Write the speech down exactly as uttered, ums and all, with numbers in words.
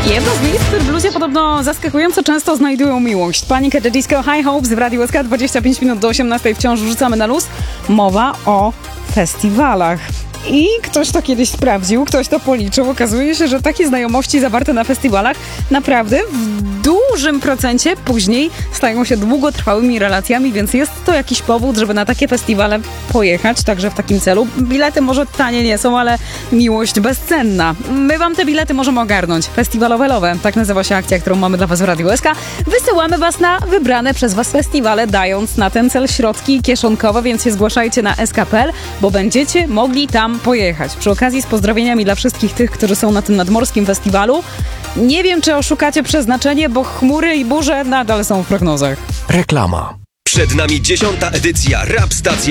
Jedno z miejsc, które w bluzie podobno zaskakująco często znajdują miłość. Panic at the Disco, High Hopes w Radiu S K, dwadzieścia pięć minut do osiemnastej wciąż rzucamy na luz. Mowa o festiwalach. I ktoś to kiedyś sprawdził, ktoś to policzył. Okazuje się, że takie znajomości zawarte na festiwalach naprawdę w dużym procencie później stają się długotrwałymi relacjami, więc jest to jakiś powód, żeby na takie festiwale pojechać, także w takim celu. Bilety może tanie nie są, ale miłość bezcenna. My wam te bilety możemy ogarnąć. Festiwalowe Love, tak nazywa się akcja, którą mamy dla was w Radiu S K. Wysyłamy was na wybrane przez was festiwale, dając na ten cel środki kieszonkowe, więc się zgłaszajcie na s k kropka p l, bo będziecie mogli tam pojechać. Przy okazji z pozdrowieniami dla wszystkich tych, którzy są na tym nadmorskim festiwalu. Nie wiem, czy oszukacie przeznaczenie, bo chmury i burze nadal są w prognozach. Reklama. Przed nami dziesiąta edycja Rap Stacja